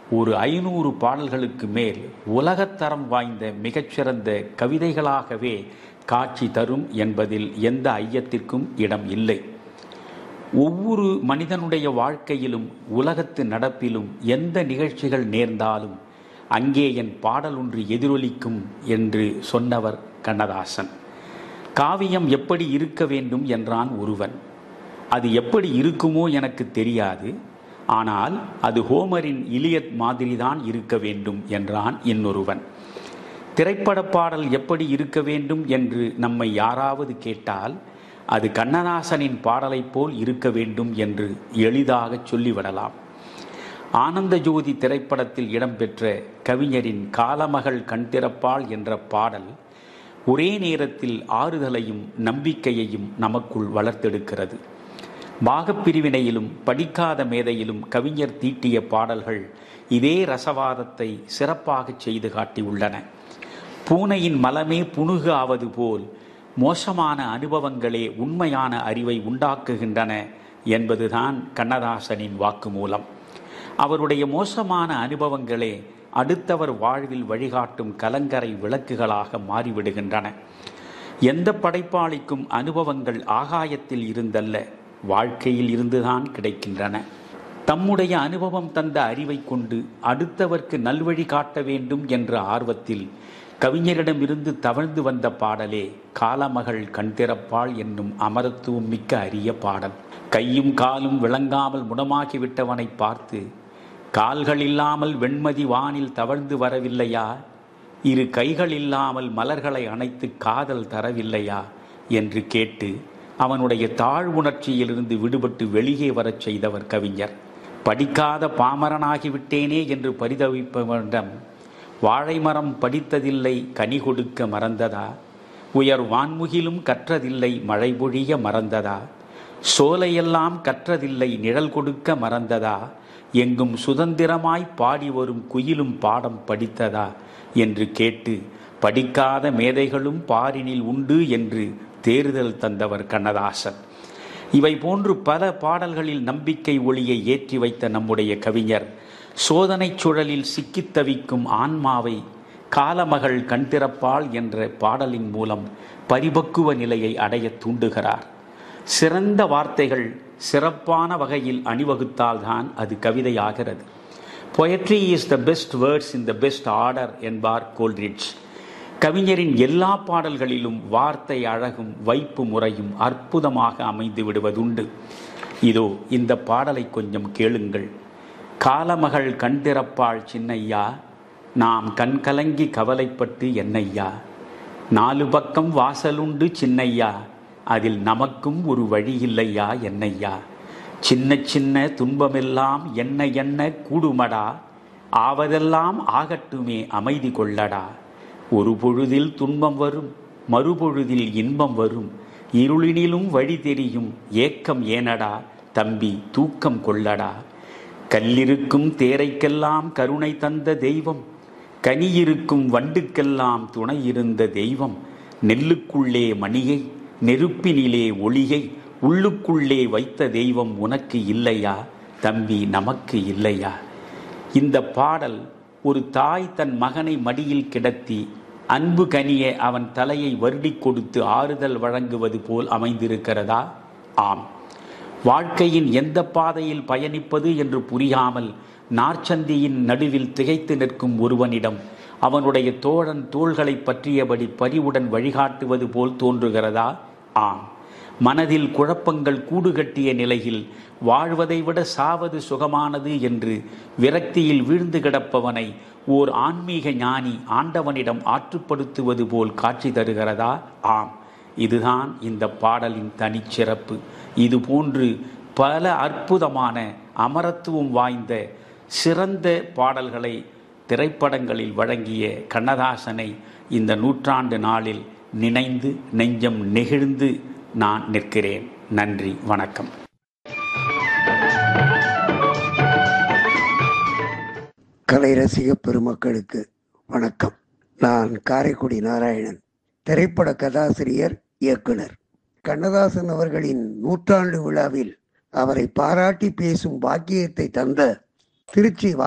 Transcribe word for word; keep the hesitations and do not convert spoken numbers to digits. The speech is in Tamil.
ஒரு ஐநூறு பாடல்களுக்கு மேல் உலகத்தரம் வாய்ந்த மிகச்சிறந்த கவிதைகளாகவே காட்சி தரும் என்பதில் எந்த ஐயத்திற்கும் இடம் இல்லை. ஒவ்வொரு மனிதனுடைய வாழ்க்கையிலும் உலகத்து நடப்பிலும் எந்த நிகழ்ச்சிகள் நேர்ந்தாலும் அங்கே என் பாடல் ஒன்று எதிரொலிக்கும் என்று சொன்னவர் கண்ணதாசன். காவியம் எப்படி இருக்க வேண்டும் என்றான் ஒருவன். அது எப்படி இருக்குமோ எனக்கு தெரியாது, ஆனால் அது ஹோமரின் இலியட் மாதிரிதான் இருக்க வேண்டும் என்றான் இன்னொருவன். திரைப்பட பாடல் எப்படி இருக்க வேண்டும் என்று நம்மை யாராவது கேட்டால் அது கண்ணதாசனின் பாடலைப் போல் இருக்க வேண்டும் என்று எளிதாக சொல்லிவிடலாம். ஆனந்த ஜோதி திரைப்படத்தில் இடம்பெற்ற கவிஞரின் காலமகள் கண்திறப்பாள் என்ற பாடல் ஒரே நேரத்தில் ஆறுதலையும் நம்பிக்கையையும் நமக்குள் வளர்த்தெடுக்கிறது. பாகப்பிரிவினையிலும் படிக்காத மேதையிலும் கவிஞர் தீட்டிய பாடல்கள் இதே ரசவாதத்தை சிறப்பாக செய்து காட்டியுள்ளன. பூனையின் மலமே புணுகு ஆவது போல் மோசமான அனுபவங்களே உண்மையான அறிவை உண்டாக்குகின்றன என்பதுதான் கண்ணதாசனின் வாக்குமூலம். அவருடைய மோசமான அனுபவங்களே அடுத்தவர் வாழ்வில் வழிகாட்டும் கலங்கரை விளக்குகளாக மாறிவிடுகின்றன. எந்த படைப்பாளிக்கும் அனுபவங்கள் ஆகாயத்தில் இருந்தல்ல, வாழ்க்கையில் இருந்துதான் கிடைக்கின்றன. தம்முடைய அனுபவம் தந்த அறிவை கொண்டு அடுத்தவர்க்கு நல்வழி காட்ட வேண்டும் என்ற ஆர்வத்தில் கவிஞரிடமிருந்து தவழ்ந்து வந்த பாடலே காலமகள் கண்திறப்பாள் என்னும் அமரத்துவம் மிக்க அரிய பாடல். கையும் காலும் விளங்காமல் முடமாகிவிட்டவனை பார்த்து, கால்கள் இல்லாமல் வெண்மதி வானில் தவழ்ந்து வரவில்லையா, இரு கைகள் இல்லாமல் மலர்களை அணைத்து காதல் தரவில்லையா என்று கேட்டு அவனுடைய தாழ்வுணர்ச்சியிலிருந்து விடுபட்டு வெளியே வரச் செய்தவர் கவிஞர். படிக்காத பாமரனாகிவிட்டேனே என்று பரிதவிப்பவரிடம், வாழை மரம் படித்ததில்லை கனி கொடுக்க மறந்ததா, உயர் வான்முகிலும் கற்றதில்லை மழை பொழிய மறந்ததா, சோலையெல்லாம் கற்றதில்லை நிழல் கொடுக்க மறந்ததா, எங்கும் சுதந்திரமாய் பாடி வரும் குயிலும் பாடம் படித்ததா என்று கேட்டு படிக்காத மேதைகளும் பாரினில் உண்டு என்று தேறுதல் தந்தவர் கண்ணதாசன். இவை போன்று பல பாடல்களில் நம்பிக்கை ஒளியை ஏற்றி வைத்த நம்முடைய கவிஞர் சோதனை சுழலில் சிக்கித் தவிக்கும் ஆன்மாவை காலமகள் கண்திறப்பாள் என்ற பாடலின் மூலம் பரிபக்குவ நிலையை அடைய தூண்டுகிறார். சிறந்த வார்த்தைகள் சிறப்பான வகையில் அணிவகுத்தால்தான் அது கவிதையாகிறது. Poetry is the best words in the best order என்பார் கோல்ரிட்ஜ். கவிஞரின் எல்லா பாடல்களிலும் வார்த்தை அழகும் வைப்பு முறையும் அற்புதமாக அமைந்து விடுவதுண்டு. இதோ இந்த பாடலை கொஞ்சம் கேளுங்கள். காலமகள் கண்திறப்பாள் சின்னையா, நாம் கண்கலங்கி கவலைப்பட்டு என்னையா, நாலு பக்கம் வாசலுண்டு சின்னையா, அதில் நமக்கும் ஒரு வழி இல்லையா என்னையா, சின்ன சின்ன துன்பமெல்லாம் என்ன என்ன கூடுமடா, ஆவதெல்லாம் ஆகட்டுமே அமைதி கொள்ளடா, ஒரு பொழுதில் துன்பம் வரும் மறுபொழுதில் இன்பம் வரும், இருளினிலும் வழி தெரியும் ஏக்கம் ஏனடா தம்பி தூக்கம் கொள்ளடா, கல்லிருக்கும் தேரைக்கெல்லாம் கருணை தந்த தெய்வம், கனியிருக்கும் வண்டுக்கெல்லாம் துணை இருந்த தெய்வம், நெல்லுக்குள்ளே மணியை நெருப்பினிலே ஒளியை உள்ளுக்குள்ளே வைத்த தெய்வம் உனக்கு இல்லையா தம்பி நமக்கு இல்லையா. இந்த பாடல் ஒரு தாய் தன் மகனை மடியில் கிடத்தி அன்பு கனிய அவன் தலையை வருடி கொடுத்து ஆறுதல் வழங்குவது போல் அமைந்திருக்கிறதா? ஆம். வாழ்க்கையின் எந்த பாதையில் பயணிப்பது என்று புரியாமல் நார்ச்சந்தியின் நடுவில் திகைத்து நிற்கும் ஒருவனிடம் அவனுடைய தோழன் தோள்களை பற்றியபடி பரிவுடன் வழிகாட்டுவது போல் தோன்றுகிறதா? ஆம். மனதில் குழப்பங்கள் கூடுகட்டிய நிலையில் வாழ்வதை விட சாவது சுகமானது என்று விரக்தியில் வீழ்ந்து கிடப்பவனை ஓர் ஆன்மீக ஞானி ஆண்டவனிடம் ஆற்றுப்படுத்துவது போல் காட்சி தருகிறதா? ஆம். இதுதான் இந்த பாடலின் தனிச்சிறப்பு. இதுபோன்று பல அற்புதமான அமரத்துவம் வாய்ந்த சிறந்த பாடல்களை திரைப்படங்களில் வழங்கிய கண்ணதாசனை இந்த நூற்றாண்டு நாளில் நினைந்து நெஞ்சம் நெகிழ்ந்து நான் நிற்கிறேன். நன்றி, வணக்கம். கலை ரசிக பெருமக்களுக்கு வணக்கம். நான் காரைக்குடி நாராயணன், திரைப்பட கதாசிரியர், இயக்குனர். கண்ணதாசன் அவர்களின் நூற்றாண்டு விழாவில் அவரை பாராட்டி பேசும் பாக்கியத்தை தந்த திருச்சி